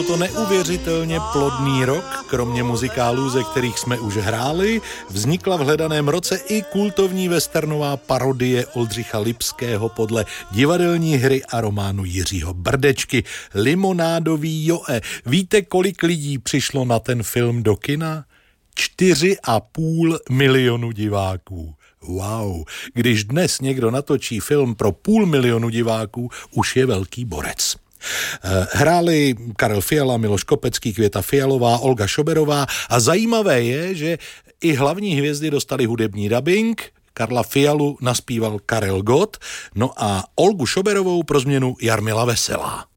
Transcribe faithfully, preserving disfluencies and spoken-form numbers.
to neuvěřitelně plodný rok. Kromě muzikálů, ze kterých jsme už hráli, vznikla v hledaném roce i kultovní westernová parodie Oldřicha Lipského podle divadelní hry a románu Jiřího Brdečky Limonádový Joe. Víte, kolik lidí přišlo na ten film do kina? Čtyři a půl milionu diváků. Wow, když dnes někdo natočí film pro půl milionu diváků, už je velký borec. Hráli Karel Fiala, Miloš Kopecký, Květa Fialová, Olga Šoberová a zajímavé je, že i hlavní hvězdy dostali hudební dabing. Karla Fialu naspíval Karel Gott, no a Olgu Šoberovou pro změnu Jarmila Veselá.